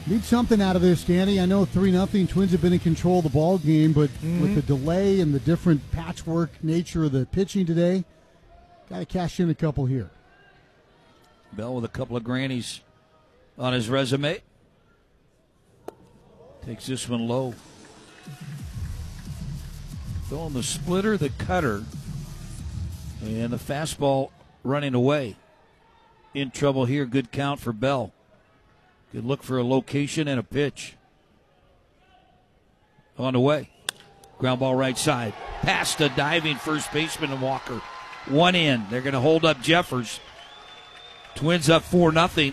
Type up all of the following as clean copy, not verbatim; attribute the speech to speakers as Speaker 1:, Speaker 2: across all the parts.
Speaker 1: Need something out of this, Danny. I know 3-0. Twins have been in control of the ball game, but with the delay and the different patchwork nature of the pitching today, got to cash in a couple here.
Speaker 2: Bell with a couple of grannies on his resume. Takes this one low. Throwing the splitter, the cutter, and the fastball running away. In trouble here. Good count for Bell. Good look for a location and a pitch. On the way. Ground ball right side. Past the diving first baseman and Walker. One in. They're going to hold up Jeffers. Twins up 4-0.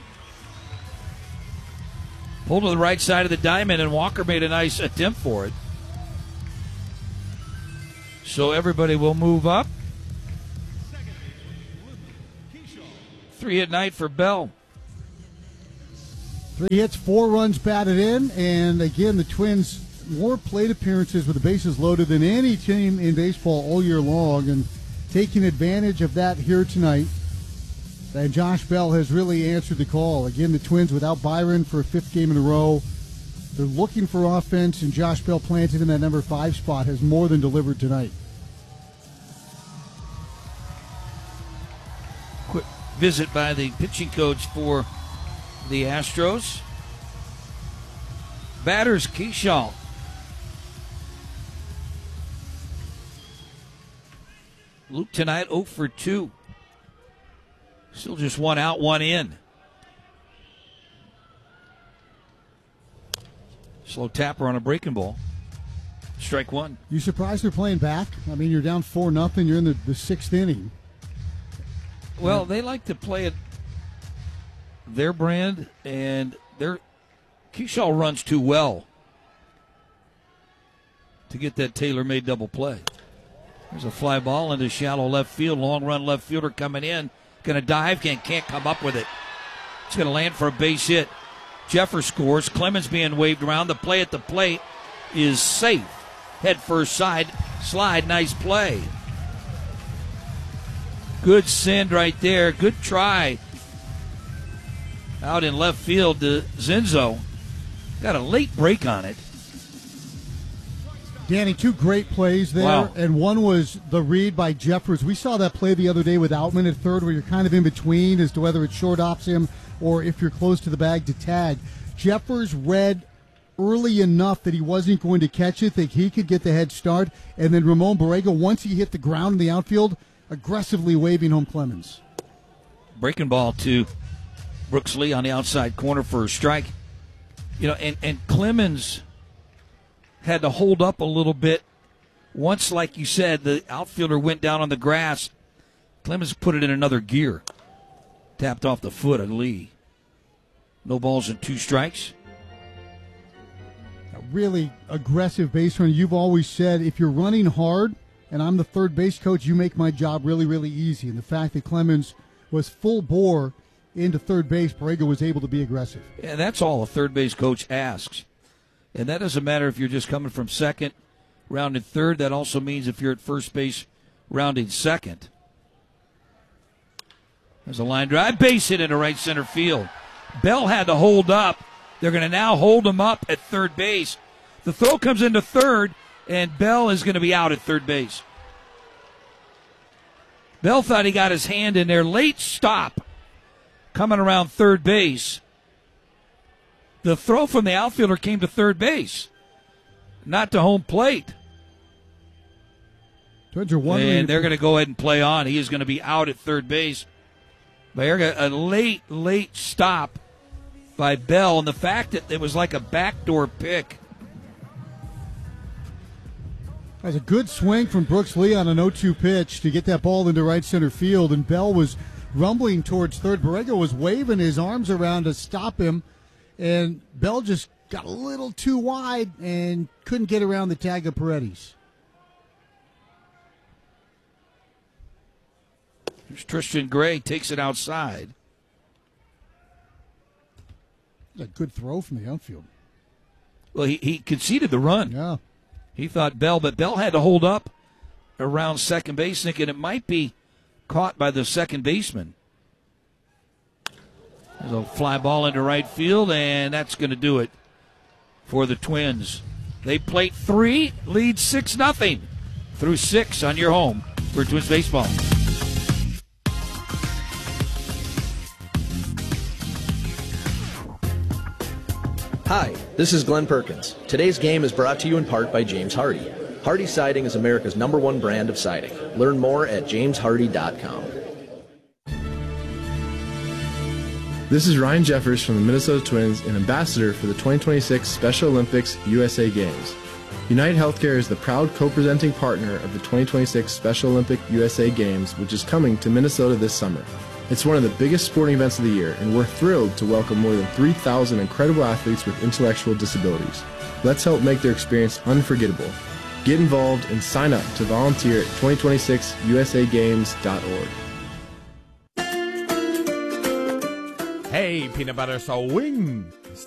Speaker 2: Pulled to the right side of the diamond, and Walker made a nice attempt for it. So everybody will move up. 3-hit night for Bell.
Speaker 1: 3 hits, 4 runs batted in, and again, the Twins more plate appearances with the bases loaded than any team in baseball all year long, and taking advantage of that here tonight. And Josh Bell has really answered the call. Again, the Twins without Byron for a 5th game in a row. They're looking for offense, and Josh Bell, planted in that number 5 spot, has more than delivered tonight.
Speaker 2: Quick visit by the pitching coach for the Astros. Batters Keyshaw. Luke tonight 0 for 2. Still just 1 out, 1 in. Slow tapper on a breaking ball. Strike 1.
Speaker 1: You surprised they're playing back? I mean, you're down 4-0. You're in the 6th inning.
Speaker 2: Well, they like to play it their brand, and Keyshaw runs too well to get that tailor-made double play. There's a fly ball into shallow left field. Long run left fielder coming in. Going to dive, can't come up with it. It's going to land for a base hit. Jeffers scores. Clemens being waved around. The play at the plate is safe. Head first side slide. Nice play. Good send right there. Good try. Out in left field to Zinzo. Got a late break on it.
Speaker 1: Danny, 2 great plays there,
Speaker 2: wow.
Speaker 1: And one was the read by Jeffers. We saw that play the other day with Outman at third, where you're kind of in between as to whether it short ops him or if you're close to the bag to tag. Jeffers read early enough that he wasn't going to catch it, that he could get the head start, and then Ramon Borrego, once he hit the ground in the outfield, aggressively waving home Clemens.
Speaker 2: Breaking ball to Brooks Lee on the outside corner for a strike. You know, and Clemens had to hold up a little bit. Once, like you said, the outfielder went down on the grass. Clemens put it in another gear. Tapped off the foot of Lee. No balls and 2 strikes.
Speaker 1: A really aggressive base runner. You've always said if you're running hard and I'm the third base coach, you make my job really, really easy. And the fact that Clemens was full bore into third base, Borrego was able to be aggressive.
Speaker 2: Yeah, that's all a third base coach asks. And that doesn't matter if you're just coming from second, rounding third. That also means if you're at first base, rounding second. There's a line drive, base hit into right center field. Bell had to hold up. They're going to now hold him up at third base. The throw comes into third, and Bell is going to be out at third base. Bell thought he got his hand in there. Late stop coming around third base. The throw from the outfielder came to third base, not to home plate. And they're going to go ahead and play on. He is going to be out at third base. But a late stop by Bell, and the fact that it was like a backdoor pick.
Speaker 1: That's a good swing from Brooks Lee on an 0-2 pitch to get that ball into right center field, and Bell was rumbling towards third. Borrego was waving his arms around to stop him, and Bell just got a little too wide and couldn't get around the tag of Paredes.
Speaker 2: Here's Tristan Gray, takes it outside.
Speaker 1: A good throw from the outfield.
Speaker 2: Well, he conceded the run.
Speaker 1: Yeah.
Speaker 2: He thought Bell, but Bell had to hold up around second base, thinking it might be caught by the second baseman. There's a fly ball into right field, and that's going to do it for the Twins. They plate 3, lead 6-0 through 6 on your home for Twins baseball.
Speaker 3: Hi, this is Glenn Perkins. Today's game is brought to you in part by James Hardy. Hardy Siding is America's #1 brand of siding. Learn more at jameshardy.com.
Speaker 4: This is Ryan Jeffers from the Minnesota Twins and ambassador for the 2026 Special Olympics USA Games. United Healthcare is the proud co-presenting partner of the 2026 Special Olympic USA Games, which is coming to Minnesota this summer. It's one of the biggest sporting events of the year, and we're thrilled to welcome more than 3,000 incredible athletes with intellectual disabilities. Let's help make their experience unforgettable. Get involved and sign up to volunteer at 2026usagames.org.
Speaker 5: Hey, peanut butter so wing.